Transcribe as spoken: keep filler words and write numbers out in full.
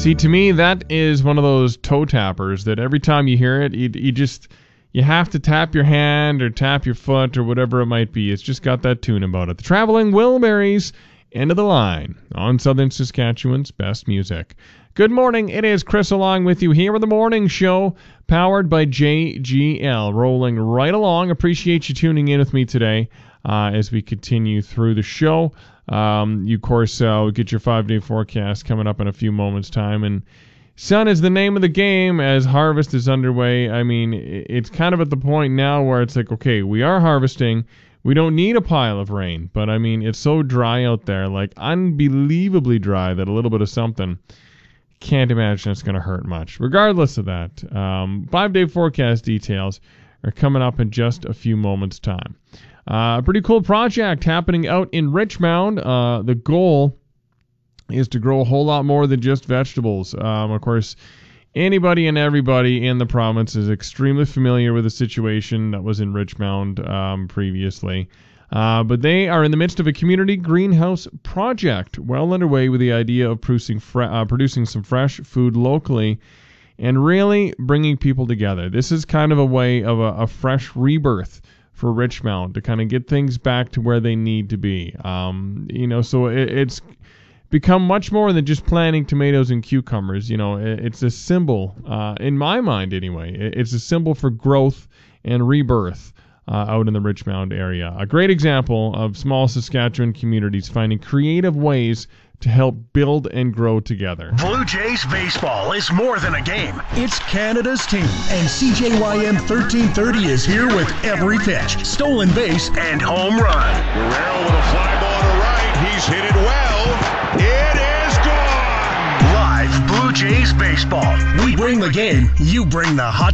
See, to me, that is one of those toe tappers that every time you hear it, you, you just, you have to tap your hand or tap your foot or whatever it might be. It's just got that tune about it. The Traveling Wilburys, end of the line on Southern Saskatchewan's best music. Good morning. It is Chris along with you here with the morning show, powered by J G L. Rolling right along. Appreciate you tuning in with me today uh, as we continue through the show. Um, you, of course, uh, will get your five-day forecast coming up in a few moments' time. And sun is the name of the game as harvest is underway. I mean, it's kind of at the point now where it's like, okay, we are harvesting. We don't need a pile of rain. But, I mean, it's so dry out there, like unbelievably dry that a little bit of something, can't imagine it's going to hurt much. Regardless of that, um, five-day forecast details are coming up in just a few moments' time. Uh, a pretty cool project happening out in Richmond. Uh, the goal is to grow a whole lot more than just vegetables. Um, of course, anybody and everybody in the province is extremely familiar with the situation that was in Richmond um, previously. Uh, but they are in the midst of a community greenhouse project well underway with the idea of producing, fre- uh, producing some fresh food locally and really bringing people together. This is kind of a way of a, a fresh rebirth for Richmond to kind of get things back to where they need to be. Um, you know, so it, it's become much more than just planting tomatoes and cucumbers. You know, it, it's a symbol, uh, in my mind anyway, it, it's a symbol for growth and rebirth uh, out in the Richmond area. A great example of small Saskatchewan communities finding creative ways to help build and grow together. Blue Jays baseball is more than a game. It's Canada's team. And C J Y M thirteen thirty is here with every pitch, stolen base, and home run. Guerrero with a fly ball to right. He's hit it well. It is gone. Live Blue Jays baseball. We bring the game. You bring the hot